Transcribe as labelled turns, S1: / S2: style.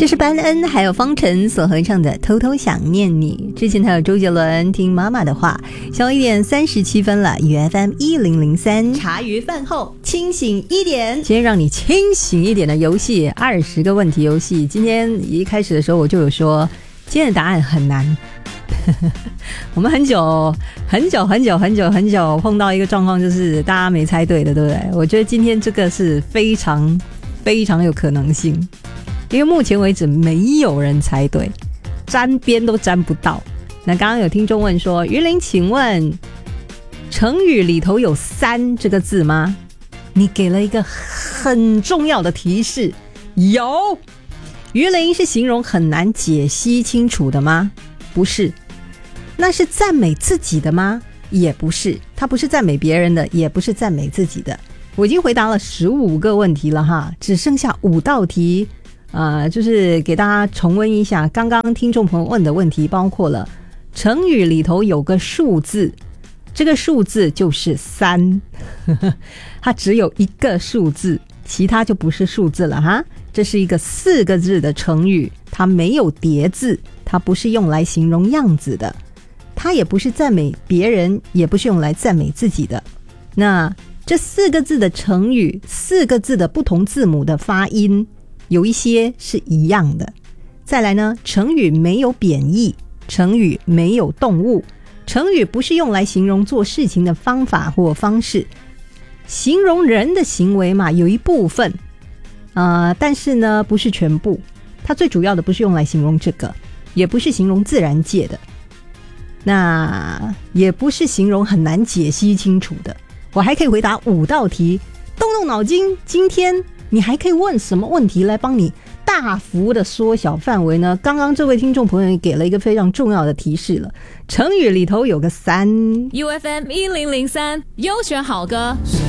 S1: 这是班恩还有方晨所合唱的《偷偷想念你》。之前还有周杰伦听妈妈的话。小1点37分了，FM 1003，茶余饭后清醒一点。今天让你清醒一点的游戏，20个问题游戏。今天一开始的时候我就有说，今天的答案很难。我们很久碰到一个状况，就是大家没猜对的，对不对？我觉得今天这个是非常有可能性，因为目前为止没有人猜对，沾边都沾不到。那刚刚有听众问说，于林请问成语里头有三这个字吗？你给了一个很重要的提示，有。于林是形容很难解析清楚的吗？不是。那是赞美自己的吗？也不是。它不是赞美别人的，也不是赞美自己的。我已经回答了15个问题了哈，只剩下5道题，就是给大家重温一下刚刚听众朋友问的问题，包括了成语里头有个数字，这个数字就是3，它只有一个数字，其他就不是数字了哈。这是一个4个字的成语，它没有叠字，它不是用来形容样子的，它也不是赞美别人，也不是用来赞美自己的。那这4个字的成语，4个字的不同字母的发音有一些是一样的。再来呢，成语没有贬义，成语没有动物，成语不是用来形容做事情的方法或方式，形容人的行为嘛，有一部分但是呢不是全部，它最主要的不是用来形容这个，也不是形容自然界的，那也不是形容很难解析清楚的。我还可以回答5道题，动动脑筋，今天你还可以问什么问题来帮你大幅的缩小范围呢？刚刚这位听众朋友也给了一个非常重要的提示了，成语里头有个3。
S2: UFM 1003优选好歌。